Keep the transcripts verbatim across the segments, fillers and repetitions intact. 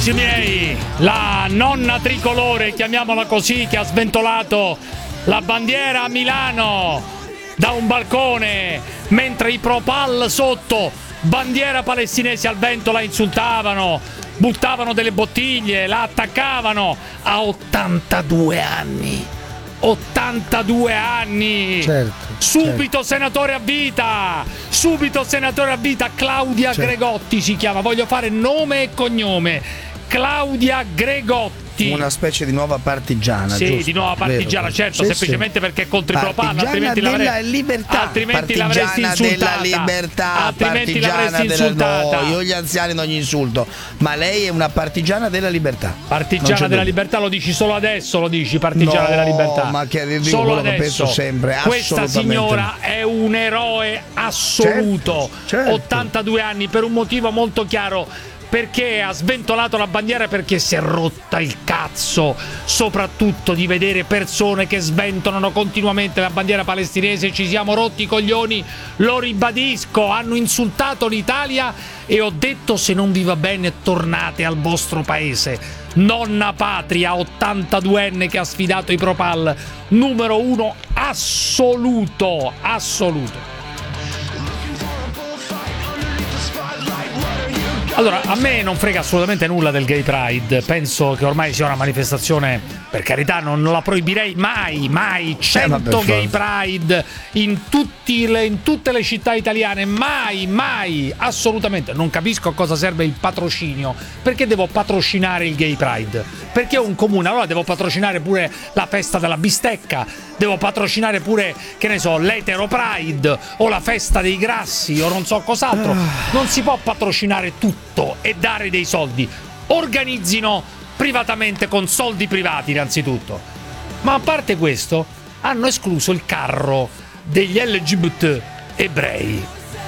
amici miei, la nonna tricolore, chiamiamola così, che ha sventolato la bandiera a Milano da un balcone mentre i Propal sotto, bandiera palestinese al vento, la insultavano, buttavano delle bottiglie, la attaccavano a ottantadue anni. ottantadue anni. Certo. Subito certo. senatore a vita. Subito senatore a vita. Claudia certo. Gregotti si chiama. Voglio fare nome e cognome. Claudia Gregotti. Una specie di nuova partigiana. Sì, giusto? di nuova partigiana, Vero. certo, sì, semplicemente sì. perché è contro i Propal, altrimenti della l'avrei libertà. altrimenti l'avresti insultata. Della libertà, altrimenti l'avresti della, insultata. No, io gli anziani non gli insulto, ma lei è una partigiana della libertà. Partigiana della dubbio. libertà, lo dici solo adesso, lo dici partigiana no, della libertà. Ma che dico solo quello che penso sempre. Questa signora è un eroe assoluto. Certo, certo. ottantadue anni per un motivo molto chiaro. Perché ha sventolato la bandiera? Perché si è rotta il cazzo, soprattutto di vedere persone che sventolano continuamente la bandiera palestinese. Ci siamo rotti i coglioni, lo ribadisco, hanno insultato l'Italia e ho detto: se non vi va bene tornate al vostro paese. Nonna patria, ottantaduenne che ha sfidato i Propal, numero uno assoluto, assoluto. Allora, a me non frega assolutamente nulla del Gay Pride, penso che ormai sia una manifestazione, per carità, non la proibirei mai, mai, cento eh, Gay Pride in, tutti le, in tutte le città italiane, mai, mai, assolutamente. Non capisco a cosa serve il patrocinio, perché devo patrocinare il Gay Pride? Perché è un comune, allora devo patrocinare pure la festa della bistecca, devo patrocinare pure, che ne so, l'Etero Pride o la festa dei grassi o non so cos'altro. Non si può patrocinare tutto e dare dei soldi. Organizzino privatamente con soldi privati innanzitutto. Ma a parte questo, hanno escluso il carro degli L G B T ebrei.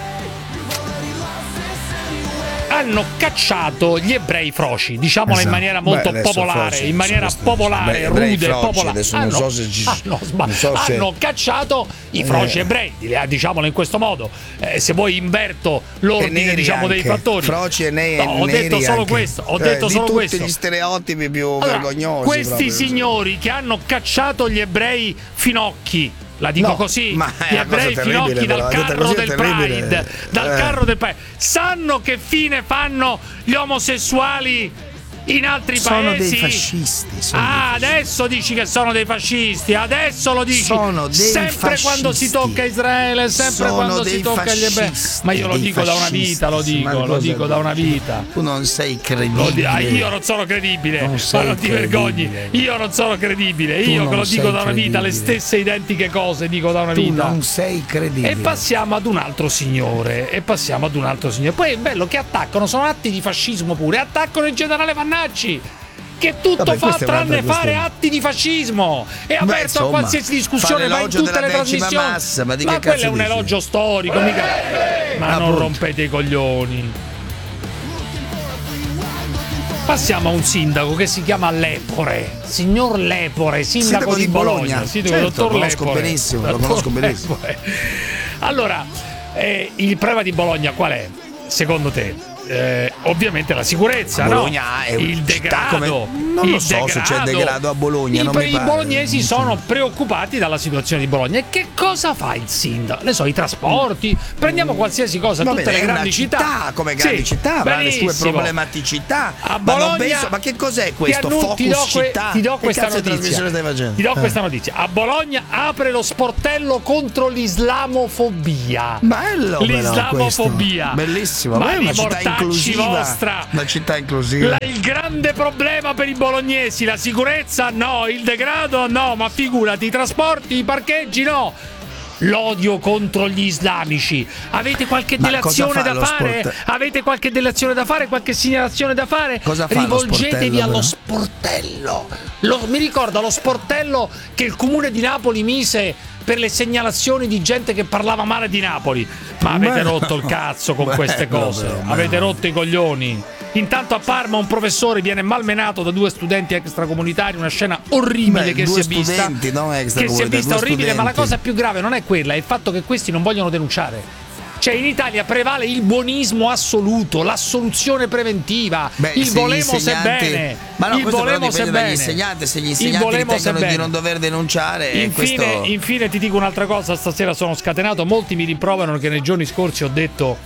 Hanno cacciato gli ebrei froci, diciamola esatto. in maniera molto Beh, popolare, forse, in maniera popolare, Beh, rude, froci, popolare. Adesso hanno, non so se ci... hanno, sba- non so se... hanno cacciato i froci eh. ebrei, diciamolo in questo modo. Eh, se vuoi inverto l'ordine, diciamo, anche. dei fattori. Froci e ne- no, ho neri detto solo anche. questo, ho eh, detto di solo tutti questo. Gli stereotipi più allora, vergognosi. Questi proprio. signori che hanno cacciato gli ebrei finocchi, la dico no, così, ma gli ebrei finocchi dal carro del Pride, dal eh. carro del Pride, sanno che fine fanno gli omosessuali in altri sono paesi? Dei fascisti, sono ah, dei fascisti. Adesso dici che sono dei fascisti, adesso lo dici. Sono dei sempre fascisti. Quando si tocca Israele, sempre sono quando si tocca gli ebrei. Ma io lo dico da una vita, lo dico, lo dico da una vita. Tu non sei credibile. Ah, io non sono credibile, non ma non ti vergogni. credibile. Io non sono credibile, tu io che lo dico da una vita, le stesse identiche cose dico da una tu vita. Non sei credibile. E passiamo ad un altro signore, e passiamo ad un altro signore. Poi è bello che attaccano, sono atti di fascismo pure, attaccano il generale Vannacci, che tutto Vabbè, fa tranne fare questione. atti di fascismo. È aperto Beh, insomma, a qualsiasi discussione, va in tutte le trasmissioni. Massa, ma di ma che quello cazzo è un dici? elogio storico, mica. Ma ah, non appunto. rompete i coglioni. Passiamo a un sindaco che si chiama Lepore, signor Lepore, sindaco, sindaco di, di Bologna, Bologna. Sindaco, Certo, dottor lo conosco Lepore. benissimo, lo Dottor conosco benissimo. Lepore. Allora, eh, il problema di Bologna qual è, secondo te? Eh, ovviamente la sicurezza, Bologna no? è il degrado. Come... Non il lo so degrado. se c'è degrado a Bologna. I, non mi I pare. bolognesi sono preoccupati dalla situazione di Bologna. E che cosa fa il sindaco? Ne so, i trasporti. Prendiamo qualsiasi cosa, Vabbè, tutte le è grandi una città, città. come grandi sì, città, avrà le sue benissimo. problematicità. A ma Bologna, non penso, ma che cos'è questo? Ti, annu- Focus ti do, que- città? ti do che questa cazzo di notizia. trasmissione stai facendo? Ti do eh. questa notizia. A Bologna apre lo sportello contro l'islamofobia. Bello, l'islamofobia. Però, bellissimo. Ma è una città inclusiva. Vostra. Una città inclusiva. La, il grande problema per i bolognesi, la sicurezza no, il degrado no, ma figurati, i trasporti, i parcheggi no. L'odio contro gli islamici. Avete qualche Ma delazione fa da fare? Sport... Avete qualche delazione da fare? Qualche segnalazione da fare? Cosa fa Rivolgetevi lo allo sportello, sportello. Lo, mi ricordo lo sportello che il comune di Napoli mise per le segnalazioni di gente che parlava male di Napoli. Ma avete Bello. rotto il cazzo con queste Bello, cose. bello, bello. Avete rotto i coglioni. Intanto a Parma un professore viene malmenato da due studenti extracomunitari, una scena orribile. Beh, che due si è vista, studenti, non che si è extracomunitari, vista due orribile, studenti. ma la cosa più grave non è quella, è il fatto che questi non vogliono denunciare. Cioè in Italia prevale il buonismo assoluto, l'assoluzione preventiva, Beh, il se volemo se insegnanti... bene, ma no, il volemo se bene. Insegnanti, se gli insegnanti ritengono di non dover denunciare, infine, questo... infine ti dico un'altra cosa, stasera sono scatenato, molti mi rimproverano che nei giorni scorsi ho detto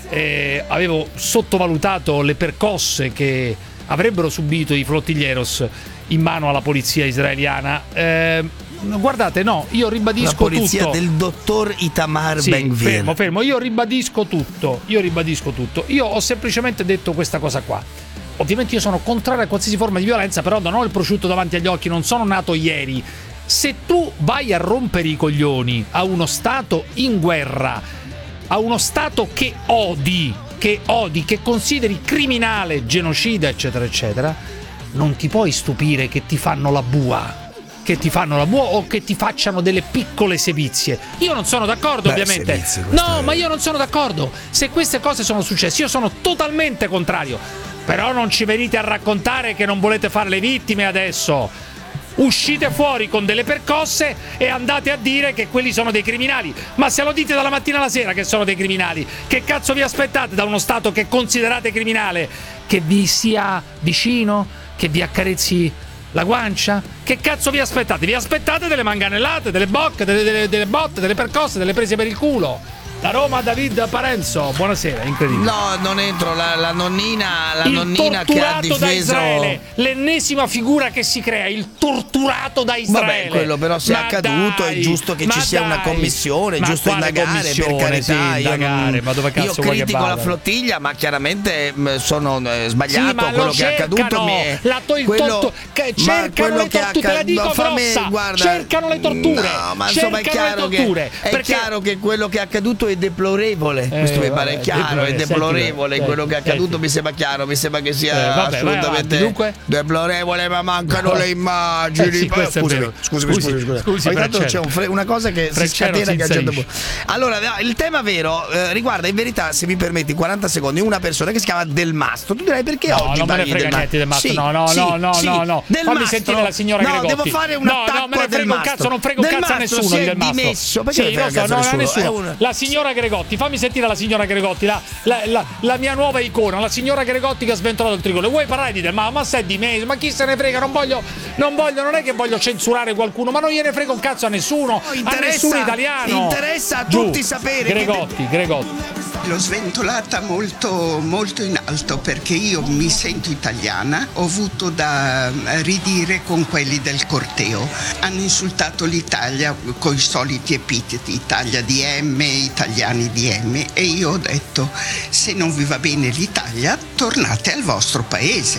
eh, avevo sottovalutato le percosse che avrebbero subito i flottiglieros in mano alla polizia israeliana. Eh, guardate, no, io ribadisco la polizia tutto. del dottor Itamar sì, Ben-Gvir. fermo, fermo, io ribadisco tutto, io ribadisco tutto. Io ho semplicemente detto questa cosa qua. Ovviamente io sono contrario a qualsiasi forma di violenza, però non ho il prosciutto davanti agli occhi, non sono nato ieri. Se tu vai a rompere i coglioni a uno Stato in guerra, a uno Stato che odi, che odi, che consideri criminale, genocida, eccetera, eccetera, non ti puoi stupire che ti fanno la bua. Che ti fanno la bua o che ti facciano delle piccole sevizie. Io non sono d'accordo, Beh, ovviamente. Sevizie, no, è... ma io non sono d'accordo. Se queste cose sono successe, io sono totalmente contrario. Però non ci venite a raccontare che non volete fare le vittime adesso. Uscite fuori con delle percosse e andate a dire che quelli sono dei criminali. Ma se lo dite dalla mattina alla sera che sono dei criminali, che cazzo vi aspettate da uno Stato che considerate criminale? Che vi sia vicino? Che vi accarezzi la guancia? Che cazzo vi aspettate? Vi aspettate delle manganellate, delle bocche, delle, delle, delle botte, delle percosse, delle prese per il culo. La Roma, David Parenzo, buonasera, incredibile. No, non entro, la, la nonnina, la il nonnina che ha difeso... da Israele, l'ennesima figura che si crea, il torturato da Israele. Vabbè, quello però se è accaduto dai, è giusto che ci sia dai, una commissione, è giusto indagare, per carità. Sì, indagare, io non, ma dove cazzo io vuoi critico che la vada? flottiglia, ma chiaramente sono eh, sbagliato, sì, ma quello che cercano, è accaduto mi è... la to- il quello, torto- cercano le torture, te la dico grossa, guarda, cercano le torture, no, ma insomma è chiaro, che, è perché... chiaro che quello che è accaduto è deplorevole. Eh, questo mi pare chiaro, è deplorevole, senti, quello che è accaduto senti. mi sembra chiaro, mi sembra che sia eh, vabbè, assolutamente avanti, deplorevole, ma mancano no. le immagini. Eh, sì, Poi, scusami, scusami, scusi, scusi, scusi. Ogni tanto c'è un fre- una cosa che Freccero si scatena che a un certo punto. Allora, il tema vero eh, riguarda in verità, se mi permetti, in quaranta secondi, una persona che si chiama Del Mastro. Tu direi perché no, oggi non me ne frega Del niente Del Mastro. Sì, no, no, sì, no, no, sì. no, no. Del Fammi Mastro. sentire la signora no, Gregotti. No, devo fare un no, attacco no, me ne frega un cazzo, non frego un cazzo a nessuno di Del Mastro. Dimesso. Sì, lo so, no, a nessuno. La signora Gregotti, fammi sentire la signora Gregotti, la, la, la, la mia nuova icona, la signora Gregotti che ha sventolato il tricolore. Vuoi parlare di te? Ma, ma sei di me? Ma chi se ne frega? Non voglio, non voglio, non è che voglio censurare qualcuno, ma non gliene frega un cazzo a nessuno, no, a nessuno italiano. Interessa a tutti Giù. sapere. Gregotti, che... Gregotti. L'ho sventolata molto, molto in alto perché io mi sento italiana, ho avuto da ridire con quelli del corteo. Hanno insultato l'Italia con i soliti epiteti, Italia di M, italiani di M, e io ho detto: se non vi va bene l'Italia, tornate al vostro paese.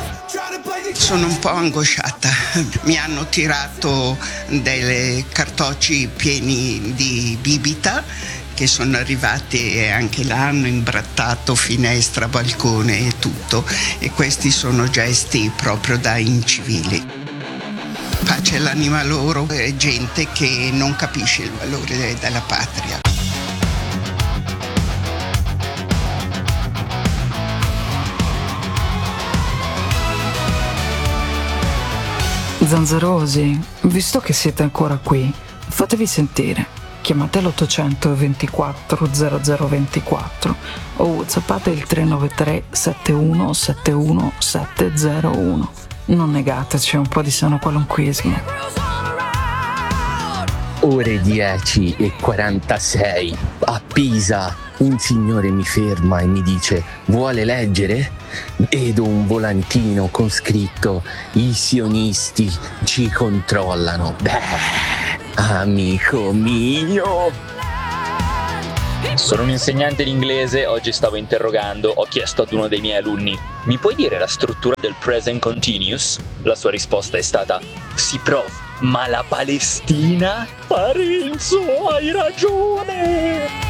Sono un po' angosciata, mi hanno tirato delle cartocci pieni di bibita che sono arrivati e anche là hanno imbrattato finestra, balcone e tutto, e questi sono gesti proprio da incivili. Pace all'anima loro, è gente che non capisce il valore della patria. Zanzerosi, visto che siete ancora qui, fatevi sentire. Chiamate l'ottocento ventiquattro zero zero ventiquattro o whatsappate il tre nove tre sette uno sette uno sette zero uno. Non negateci un po' di sano qualunquismo. Ore dieci e quarantasei a Pisa un signore mi ferma e mi dice: vuole leggere? Vedo un volantino con scritto: i sionisti ci controllano. Beh, amico mio. Sono un insegnante di inglese, oggi stavo interrogando, ho chiesto ad uno dei miei alunni: mi puoi dire la struttura del present continuous? La sua risposta è stata: sì prof, ma la Palestina? Parenzo, hai ragione!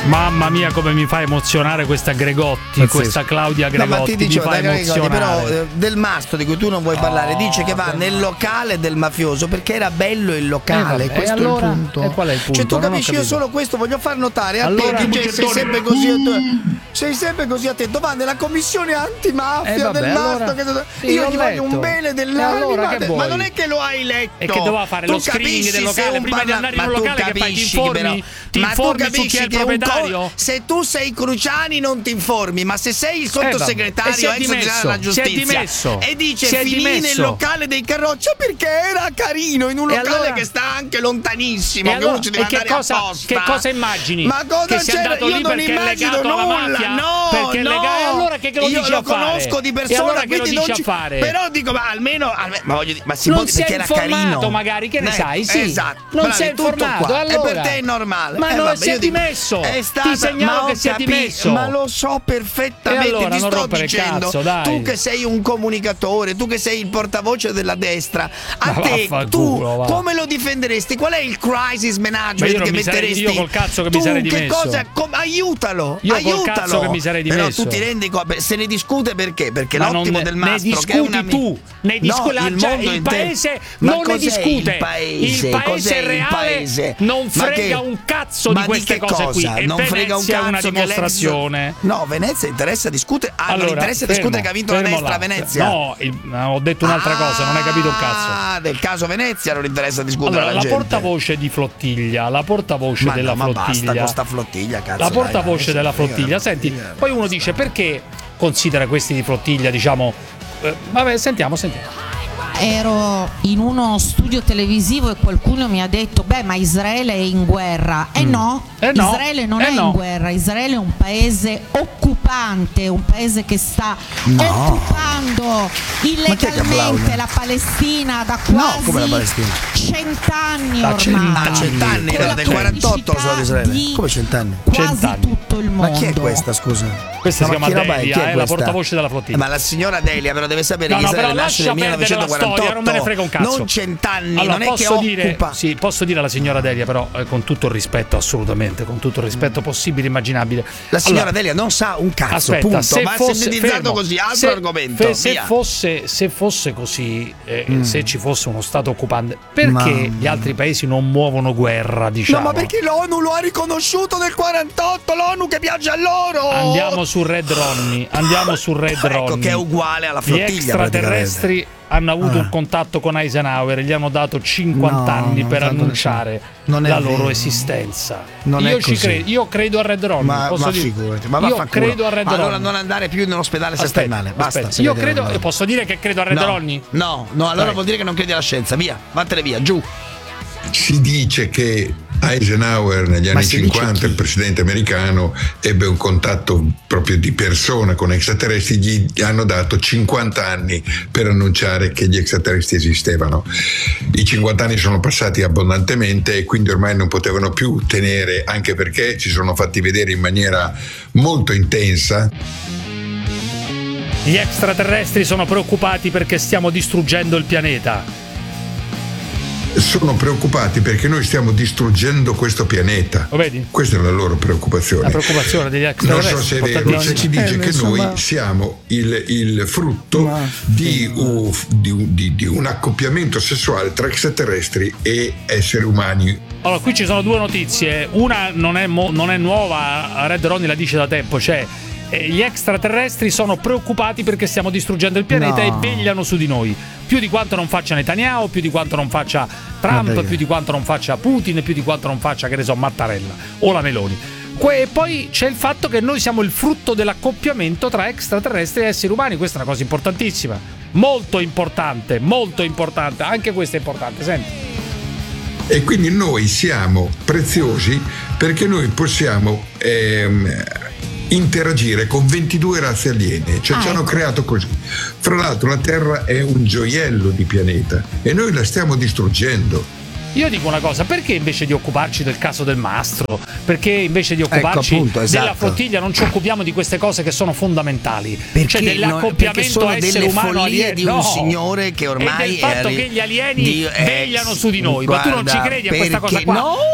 Mamma mia, come mi fa emozionare questa Gregotti, Pazzesco. Questa Claudia Gregotti. No, ma ti dicevo, mi fa emozionare. Però eh, Del Mastro, di cui tu non vuoi oh, parlare, dice che va nel locale del mafioso perché era bello il locale. Eh, vabbè, questo allora, è il punto. E qual è il punto? Cioè, tu capisci, io solo questo voglio far notare a allora, te, che sei sempre così attento. Sei sempre così attento. Va nella commissione antimafia eh, vabbè, del allora, Mastro. Che... sì, io gli letto. voglio un bene dell'anima. Allora, ma non è che lo hai letto. E che doveva fare tu lo screening del locale prima di andare in un locale, che fai ti informi, ti informi su chi è il proprietario? Se tu sei Cruciani non ti informi, ma se sei il sottosegretario eh, ex generale della giustizia e dice finì nel locale dei Carroccia perché era carino, in un locale allora, che sta anche lontanissimo, e, allora, che uno ci deve e che cosa, apposta. Che cosa immagini? Ma cosa che sia andato io lì non perché è legato nulla, alla mafia? No, perché no. è legato, allora che lo io dici lo a fare? conosco di persona, allora che lo quindi dici non ci... a fare? Però dico, ma almeno, almeno ma voglio dire, ma si non può sei perché era informato, carino. magari, che ne eh, sai? Sì. Esatto. Non bravi, sei informato, allora. E per te è normale. Ma eh, non vabbè, si è dimesso. È stata, ti segnalo che si è dimesso. Ma lo so perfettamente, allora, ti sto dicendo. Cazzo, dai. Tu che sei un comunicatore, tu che sei il portavoce della destra, a ma te tu culo, come lo difenderesti? Qual è il crisis management che metteresti? Io col cazzo che tu mi sarei dimesso. Che cosa, com, aiutalo, io aiutalo. Col cazzo che mi sarei dimesso. Però tu ti rendi conto, se ne discute perché? Perché ma l'ottimo ne, del Mastro ne discuti che è una tu, ne discuti no, il, il, il paese ma non ne discute. Il paese, il paese reale il paese? non frega che, un cazzo di queste di cose cosa? qui. E non Venezia frega un cazzo è una dimostrazione. No, Venezia interessa discutere. Ah, allora, non interessa fermo, discutere che ha vinto la destra là. a Venezia. No, il, ho detto un'altra ah, cosa, non hai capito un cazzo. Ah, del caso Venezia non interessa discutere allora, la, la gente. portavoce di flottiglia, la portavoce ma della no, ma flottiglia. Basta con sta flottiglia, cazzo. La portavoce dai, della flottiglia. Senti, poi uno dice perché considera questi di flottiglia, diciamo eh, vabbè, sentiamo, sentiamo. Ero in uno studio televisivo e qualcuno mi ha detto beh, ma Israele è in guerra. E eh no, eh no, Israele non eh è no. in guerra. Israele è un paese occupante, un paese che sta no. occupando illegalmente la Palestina da quasi no, cent'anni ormai. Ah, cent'anni, era del quarantotto lo di Israele. Come cent'anni? Quasi cent'anni. tutto il mondo. Ma chi è questa, scusa? Questa no, si chiama Delia, è, è la portavoce della flottiglia. Ma la signora Delia però deve sapere no, che no, Israele però nasce nel millenovecentoquarantotto. Storia, non me ne frega un cazzo. Non cent'anni, allora, non è posso che dire, occupa. Sì, posso dire alla signora Delia, però eh, con tutto il rispetto, assolutamente, con tutto il rispetto possibile e immaginabile. La signora allora, Delia non sa un cazzo, aspetta, punto. Se ma fosse, sintetizzato fermo, così, altro se, argomento. Fe, se, fosse, se fosse così, eh, mm. se ci fosse uno stato occupante, perché ma... gli altri paesi non muovono guerra, diciamo? No, ma perché l'ONU lo ha riconosciuto nel quarantotto, l'ONU che piace a loro. Andiamo su Red Ronnie, andiamo su Red Ronnie. Ecco che è uguale alla flottiglia. Gli extraterrestri hanno avuto ah. un contatto con Eisenhower, gli hanno dato cinquanta no, anni per annunciare non la vero. loro esistenza. Non io è ci credo, io credo a Red Ronnie. Ma, posso ma dire? figurati, ma io credo a Red Ronnie. Allora non andare più nell'ospedale se stai male. Basta. Aspetta, io credo, posso dire che credo a Red no, Ronnie? No, no, allora Dai. vuol dire che non credi alla scienza. Via, vattene via, giù. Si dice che Eisenhower negli anni cinquanta, il presidente americano, ebbe un contatto proprio di persona con extraterrestri, gli hanno dato cinquanta anni per annunciare che gli extraterrestri esistevano. I cinquanta anni sono passati abbondantemente e quindi ormai non potevano più tenere, anche perché si sono fatti vedere in maniera molto intensa. Gli extraterrestri sono preoccupati perché stiamo distruggendo il pianeta. Sono preoccupati perché noi stiamo distruggendo questo pianeta. Lo vedi? Questa è la loro preoccupazione. La preoccupazione degli extraterrestri. Non so se è vero, se ci dice eh, che insomma... noi siamo il, il frutto Ma... di, uh, di, di, di un accoppiamento sessuale tra extraterrestri e esseri umani. Allora, qui ci sono due notizie. Una non è, mo- non è nuova, Red Ronnie la dice da tempo, cioè gli extraterrestri sono preoccupati perché stiamo distruggendo il pianeta no. e vegliano su di noi. Più di quanto non faccia Netanyahu, più di quanto non faccia Trump, Vabbè. più di quanto non faccia Putin, più di quanto non faccia, che ne so, Mattarella o la Meloni. E poi c'è il fatto che noi siamo il frutto dell'accoppiamento tra extraterrestri e esseri umani. Questa è una cosa importantissima, molto importante, molto importante. Anche questa è importante, senti. E quindi noi siamo preziosi perché noi possiamo ehm, interagire con ventidue razze aliene, cioè ah, ci hanno ecco. creato così. Fra l'altro la Terra è un gioiello di pianeta e noi la stiamo distruggendo. Io dico una cosa, perché invece di occuparci del caso del Mastro, perché invece di occuparci ecco, appunto, esatto. della flottiglia non ci occupiamo di queste cose che sono fondamentali, perché cioè dell'accoppiamento no, essere umano alieno di un no. signore che ormai e del fatto è che gli alieni di, vegliano eh, su di noi. guarda, Ma tu non ci credi a questa cosa qua? No,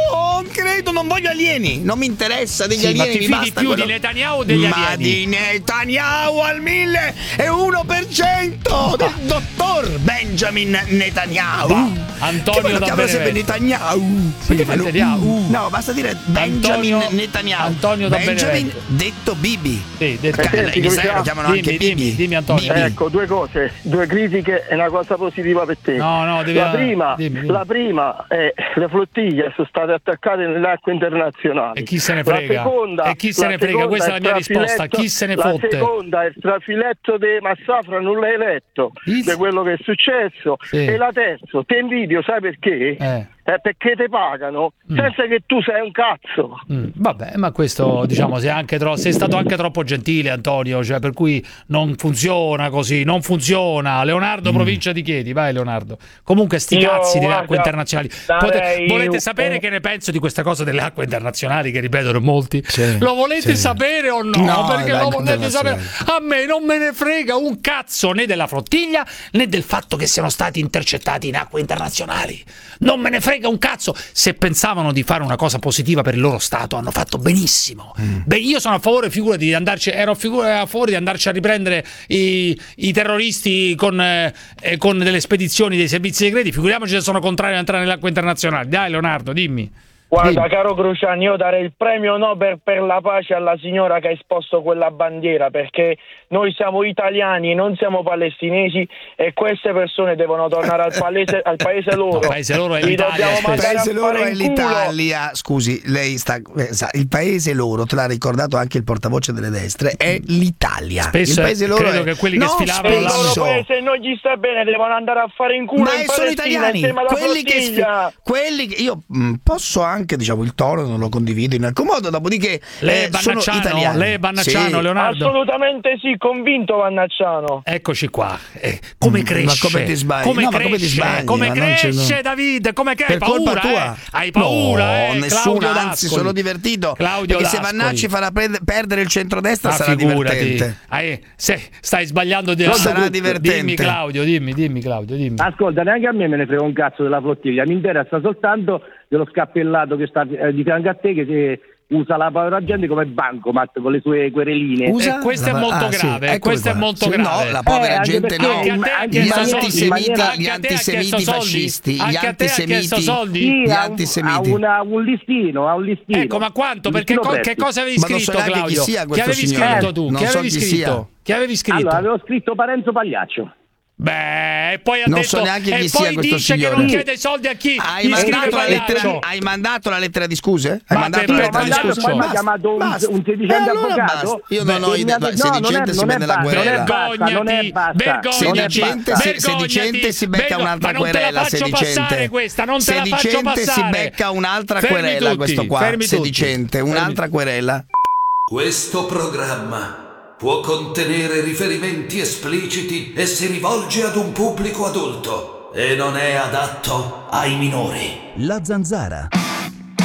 non credo, non voglio alieni, non mi interessa degli sì, alieni. Ma ti mi fidi basta più quello... di Netanyahu o degli ma alieni? di Netanyahu al mille e uno per cento del dottor Benjamin Netanyahu. Bah, Antonio da Benevento. Netanyahu. Sì, Netanyahu. No, basta dire Benjamin Antonio, Netanyahu. Antonio da Benjamin Benevento. detto Bibi. Sì, detto in Israele lo chiamano dimmi, anche dimmi, Bibi. dimmi Antonio. Bibi. Ecco, due cose, due critiche e una cosa positiva per te. No, no, devi la prima, dimmi, dimmi. la prima è le flottiglie sono state attaccate nelle acque internazionali. E chi se ne frega? La seconda, e chi se la ne frega? Questa è la mia risposta. Chi se ne fotte? La seconda è il trafiletto di Massafra non l'hai letto di quello che è successo. Sì. E la terza, ti invidio, sai perché? Eh. Eh, perché ti pagano Mm. senza che tu sei un cazzo. Mm, vabbè, ma questo diciamo sei, anche tro- sei stato anche troppo gentile, Antonio, cioè per cui non funziona così, non funziona. Leonardo, mm. provincia di Chieti, vai Leonardo. Comunque sti Io, cazzi delle guarda, acque internazionali. Pote- volete sapere un... che ne penso di questa cosa delle acque internazionali che ripetono molti? Sì, lo volete sì. sapere o no? No, Perché lo volete sapere? internazionali. A me non me ne frega un cazzo né della flottiglia né del fatto che siano stati intercettati in acque internazionali. Non me ne frega un cazzo. Se pensavano di fare una cosa positiva per il loro Stato, hanno fatto benissimo. Mm. Beh, io sono a favore, figurati, di andarci, ero a favore di andarci a riprendere i, i terroristi con, eh, con delle spedizioni dei servizi segreti. Figuriamoci se sono contrari ad entrare nell'acqua internazionale. Dai, Leonardo, dimmi. Guarda, dimmi. caro Cruciani, io darei il premio Nobel per la pace alla signora che ha esposto quella bandiera, perché noi siamo italiani, non siamo palestinesi, e queste persone devono tornare al, palese, al paese loro. Il paese loro è Li l'Italia. Il paese loro è l'Italia. Culo. Scusi, lei sta. Il paese loro, te l'ha ricordato anche il portavoce delle destre, è l'Italia. Spesso il paese loro credo è... che quelli no, che sfilavano Il loro spesso. paese non gli sta bene, devono andare a fare in culo Ma in sono Palestina italiani, insieme alla quelli che, flottiglia. quelli che io mh, posso anche, diciamo, il tono non lo condivido in alcun modo, dopodiché lei eh, è sono Bannacciano, italiani. lei è Bannacciano, Sì. Leonardo. Assolutamente sì, convinto Vannacciano. Eccoci qua. Eh, come Mm, cresce? ma come ti sbagli? Come No, ma cresce? come ti sbagli? Come Ma non c'è- cresce, no. David? Come che hai Per colpa paura? tua? Eh? Hai paura? No, eh? nessuno, Claudio anzi D'Ascoli. sono divertito. Claudio perché se D'Ascoli. Vannacci farà pre- perdere il centrodestra Ma sarà figurati. divertente. Eh, se, stai sbagliando di Sarà divertente. Dimmi Claudio, dimmi, dimmi Claudio, dimmi. Ascolta, neanche a me me ne frega un cazzo della flottiglia, mi interessa soltanto dello scappellato che sta eh, di fianco a te, che si usa la povera gente come bancomat con le sue quereline. Usa? Eh, questo è La- molto ah, sì, grave, eccoli questo è qua. molto Sì, grave. No, la povera Eh, anche gente perché no. anche a te ha Gli chiesto soldi, antisemiti, anche a te gli ha antisemiti chiesto soldi? fascisti, gli Anche a te ha chiesto antisemiti, soldi? Sì, gli ha un, antisemiti. ha una, un listino, ha un listino. Ecco, ma quanto? Un Perché listino co- che prezzi. cosa avevi Ma non so scritto, neanche chi Claudio? sia Che questo avevi signore. scritto tu? Non Che so avevi chi scritto? sia. Che avevi scritto? Allora, avevo scritto Parenzo Pagliaccio. Beh, e poi ha Non detto so neanche chi e sia poi questo dice signore. che non chiede soldi a chi Hai gli scrive mandato, la Pagliaccio. lettera, hai mandato la lettera di scuse? Hai Ma mandato per- la per lettera di Pagliaccio. scuse? Poi mi ha Basta, chiamato un, basta. un sedicente Eh, allora avvocato. basta. Io non ho e mi idea. ha detto- sedicente no, non è- si non è vede la basta, querela. non è basta, non è basta. Vergognati, non è Sedicente basta. si- sedicente si becca vergo- un'altra ma non te la querela, faccio sedicente. passare questa, non te la faccio Sedicente si passare. becca un'altra Fermi querela, tutti, questo qua. fermi tutti. Sedicente, un'altra querela. Questo programma può contenere riferimenti espliciti e si rivolge ad un pubblico adulto e non è adatto ai minori. La Zanzara.